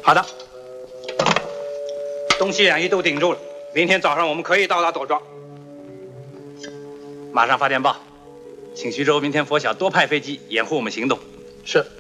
好的，东西两翼都顶住了，明天早上我们可以到达朵庄。马上发电报，请徐州明天拂晓多派飞机掩护我们行动。 是。